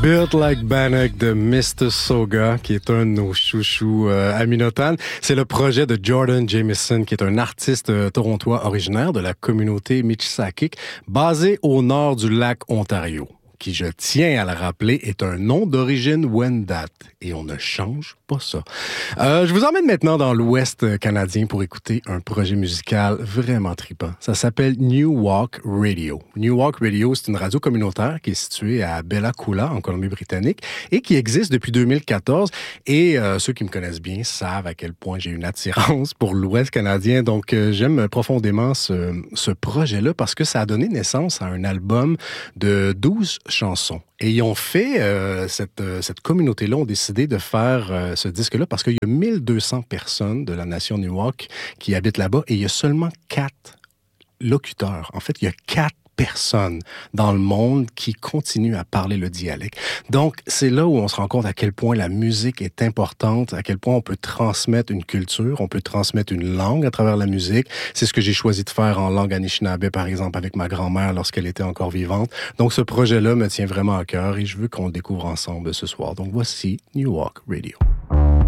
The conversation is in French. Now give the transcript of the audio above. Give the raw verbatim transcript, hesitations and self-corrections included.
Built Like Bannock de mister Soga, qui est un de nos chouchous euh, à Minotan. C'est le projet de Jordan Jameson, qui est un artiste euh, torontois originaire de la communauté Michsakik, basé au nord du lac Ontario, qui, je tiens à le rappeler, est un nom d'origine Wendat. Et on ne change pas ça. Euh, je vous emmène maintenant dans l'Ouest canadien pour écouter un projet musical vraiment trippant. Ça s'appelle New Walk Radio. New Walk Radio, c'est une radio communautaire qui est située à Bella Coola, en Colombie-Britannique, et qui existe depuis deux mille quatorze. Et euh, ceux qui me connaissent bien savent à quel point j'ai une attirance pour l'Ouest canadien. Donc, euh, j'aime profondément ce, ce projet-là parce que ça a donné naissance à un album de douze chansons. Et ils ont fait, euh, cette, euh, cette communauté-là ont décidé de faire euh, ce disque-là parce qu'il y a mille deux cents personnes de la nation Newark qui habitent là-bas et il y a seulement quatre locuteurs. En fait, il y a quatre personnes dans le monde qui continuent à parler le dialecte. Donc, c'est là où on se rend compte à quel point la musique est importante, à quel point on peut transmettre une culture, on peut transmettre une langue à travers la musique. C'est ce que j'ai choisi de faire en langue anishinaabe, par exemple, avec ma grand-mère lorsqu'elle était encore vivante. Donc, ce projet-là me tient vraiment à cœur et je veux qu'on le découvre ensemble ce soir. Donc, voici New Walk Radio.